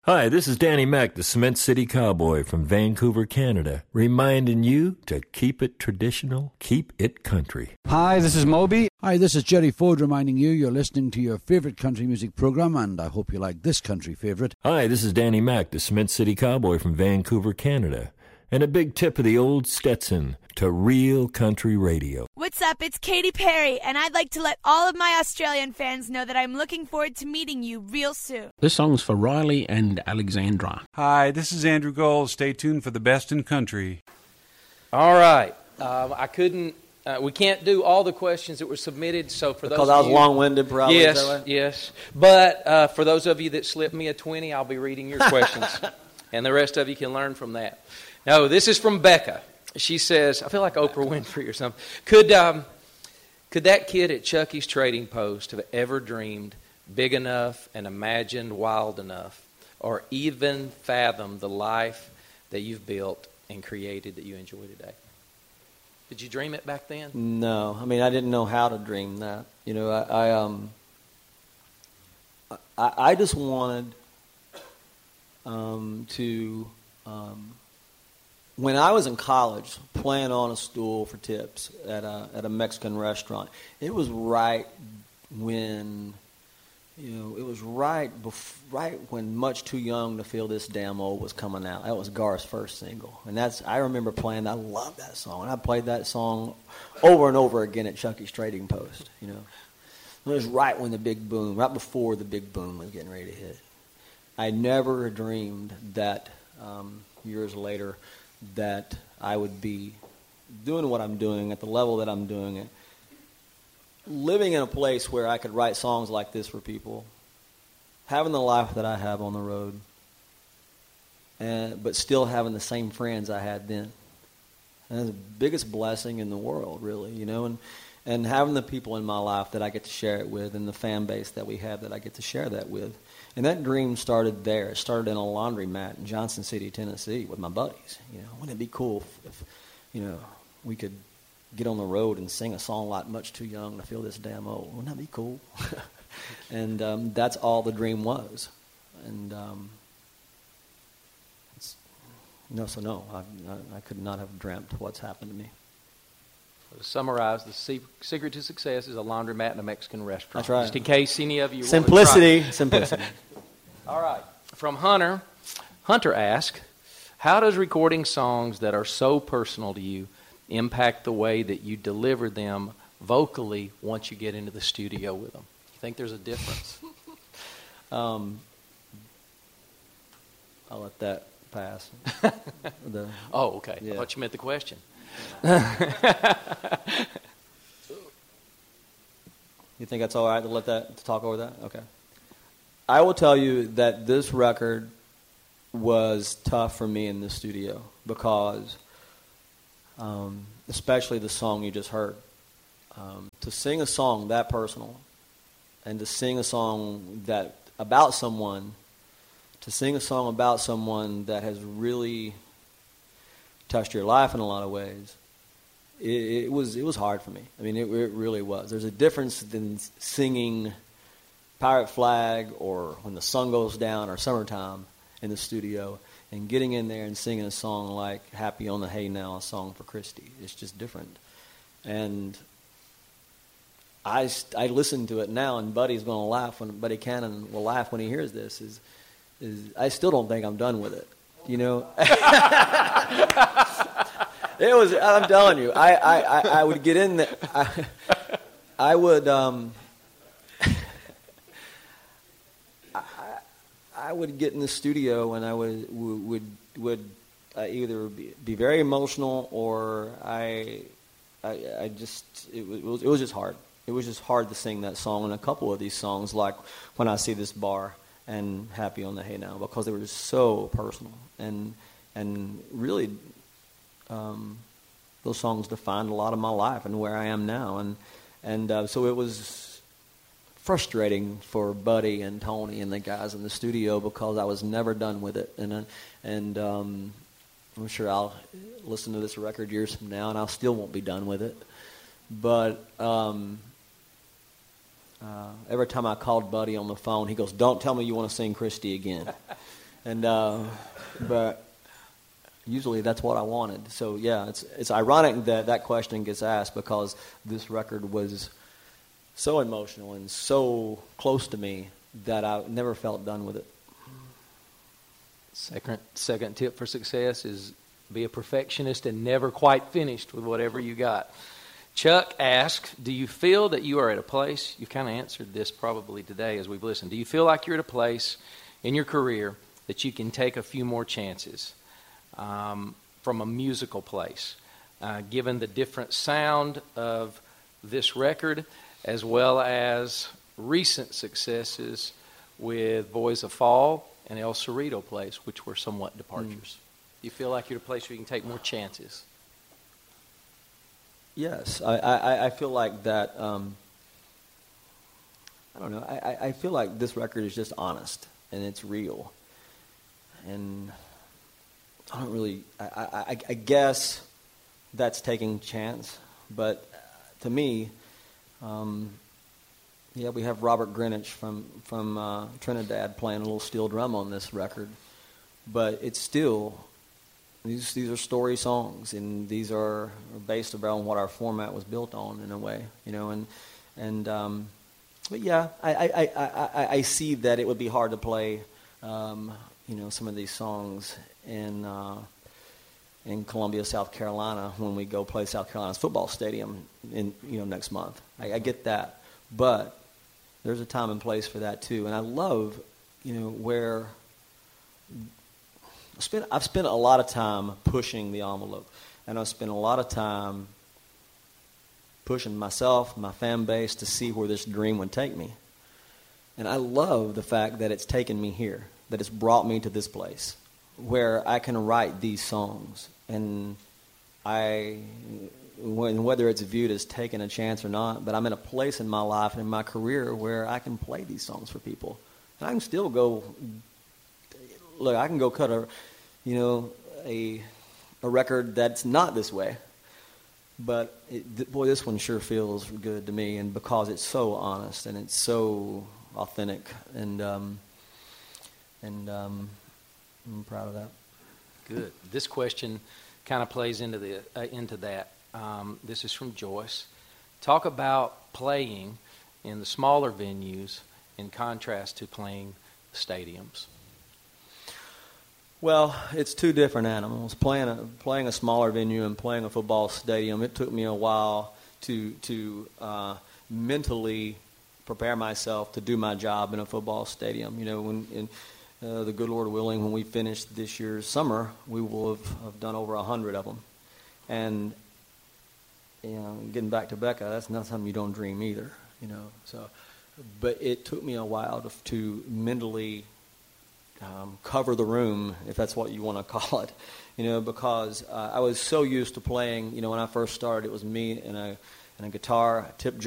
Hi, this is Danny Mac, the Cement City Cowboy from Vancouver, Canada, reminding you to keep it traditional, keep it country. Hi, this is Moby. Hi, this is Jerry Ford reminding you you're listening to your favorite country music program, and I hope you like this country favorite. Hi, this is Danny Mac, the Cement City Cowboy from Vancouver, Canada. And a big tip of the old Stetson to real country radio. What's up? It's Katy Perry, and I'd like to let all of my Australian fans know that I'm looking forward to meeting you real soon. This song's for Riley and Alexandra. Hi, this is Andrew Gold. Stay tuned for the best in country. All right. We can't do all the questions that were submitted, so for because those I of was you, long-winded, probably. Yes. But for those of you that slipped me a 20, I'll be reading your questions, and the rest of you can learn from that. No, this is from Becca. She says, I feel like Oprah Winfrey or something. Could that kid at Chucky's Trading Post have ever dreamed big enough and imagined wild enough, or even fathomed the life that you've built and created that you enjoy today? Did you dream it back then? No, I mean I didn't know how to dream that. You know, I just wanted to. When I was in college, playing on a stool for tips at a Mexican restaurant, it was right when, it was right when Much Too Young to Feel This Damn Old was coming out. That was Garth's first single, and I remember playing. I loved that song, and I played that song over and over again at Chucky's Trading Post. It was right when the big boom, right before the big boom was getting ready to hit. I never dreamed that years later that I would be doing what I'm doing at the level that I'm doing it, living in a place where I could write songs like this for people, having the life that I have on the road, but still having the same friends I had then. And that's the biggest blessing in the world, really, and having the people in my life that I get to share it with, and the fan base that we have that I get to share that with. And that dream started there. It started in a laundromat in Johnson City, Tennessee, with my buddies. Wouldn't it be cool if we could get on the road and sing a song like "Much Too Young to Feel This Damn Old"? Wouldn't that be cool? And that's all the dream was. And I could not have dreamt what's happened to me. To summarize, the secret to success is a laundromat and a Mexican restaurant. That's right. Just in case any of you Simplicity. want to try. All right. From Hunter. Hunter asks, how does recording songs that are so personal to you impact the way that you deliver them vocally once you get into the studio with them? You think there's a difference? I'll let that pass. Oh, okay. Yeah. I thought you meant the question. You think that's all right to talk over that? Okay. I will tell you that this record was tough for me in the studio because, especially the song you just heard, to sing a song that personal, and to sing a song about someone that has really touched your life in a lot of ways. It was hard for me. I mean, it really was. There's a difference than singing Pirate Flag or When the Sun Goes Down or Summertime in the studio and getting in there and singing a song like Happy on the Hay Now, a song for Christy. It's just different. And I listen to it now, and Buddy's going to laugh Buddy Cannon will laugh when he hears this. I still don't think I'm done with it. It was. I'm telling you, I would get in there. I would. I would get in the studio and I would either be very emotional or it was just hard. It was just hard to sing that song and a couple of these songs, like When I See This Bar and Happy on the Hay Now, because they were just so personal and really. Those songs defined a lot of my life and where I am now, and so it was frustrating for Buddy and Tony and the guys in the studio because I was never done with it, and I'm sure I'll listen to this record years from now and I still won't be done with it, but every time I called Buddy on the phone, he goes, "Don't tell me you want to sing Christy again." And but usually that's what I wanted. So yeah, it's ironic that question gets asked because this record was so emotional and so close to me that I never felt done with it. Second tip for success is be a perfectionist and never quite finished with whatever you got. Chuck asked, do you feel that you are at a place, you've kind of answered this probably today as we've listened, do you feel like you're at a place in your career that you can take a few more chances from a musical place, given the different sound of this record as well as recent successes with Boys of Fall and El Cerrito Place, which were somewhat departures? Do you feel like you're at a place where you can take more chances? Yes, I feel like that. I don't know. I feel like this record is just honest and it's real, and I don't really. I guess that's taking chance, but to me, yeah, we have Robert Greenwich from Trinidad playing a little steel drum on this record, but it's still. These are story songs, and these are based around what our format was built on in a way, you know. But yeah, I see that it would be hard to play, you know, some of these songs in Columbia, South Carolina, when we go play South Carolina's football stadium next month. I get that, but there's a time and place for that too, and I love, you know, where. I've spent a lot of time pushing the envelope, and I've spent a lot of time pushing myself, my fan base, to see where this dream would take me. And I love the fact that it's taken me here, that it's brought me to this place where I can write these songs, and whether it's viewed as taking a chance or not, but I'm in a place in my life and in my career where I can play these songs for people, and I can still go. Look, I can go cut a record that's not this way, but boy, this one sure feels good to me, and because it's so honest and it's so authentic, and I'm proud of that. Good. This question kind of plays into that. This is from Joyce. Talk about playing in the smaller venues in contrast to playing the stadiums. Well, it's two different animals. Playing a smaller venue and playing a football stadium, it took me a while to mentally prepare myself to do my job in a football stadium. You know, when the good Lord willing, when we finish this year's summer, we will have done over 100 of them. And you know, getting back to Becca, that's not something you don't dream either. You know, so but it took me a while to mentally. Cover the room, if that's what you want to call it, you know, because I was so used to playing. You know, when I first started, it was me and a guitar, a tip